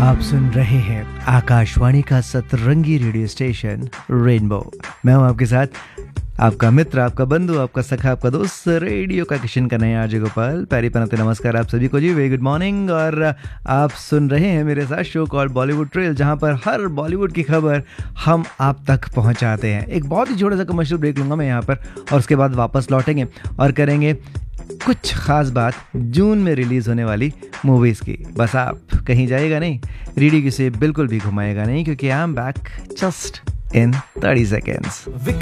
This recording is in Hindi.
आप सुन रहे हैं आकाशवाणी का सतरंगी रेडियो स्टेशन रेनबो। मैं हूं आपके साथ, आपका मित्र, आपका बंधु, आपका सखा, आपका दोस्त, रेडियो का किशन का नया आरजे गोपाल। प्यारी पनते नमस्कार आप सभी को जी, वेरी गुड मॉर्निंग। और आप सुन रहे हैं मेरे साथ शो कॉल्ड बॉलीवुड ट्रेल, जहां पर हर बॉलीवुड की खबर हम आप तक पहुंचाते हैं। एक बहुत ही छोटा सा कमर्शियल ब्रेक लूंगा मैं यहाँ पर, और उसके बाद वापस लौटेंगे और करेंगे कुछ खास बात जून में रिलीज होने वाली मूवीज की। बस आप कहीं जाएगा नहीं, रेडियो से बिल्कुल भी घुमाएगा नहीं, क्योंकि I am back just in 30 seconds.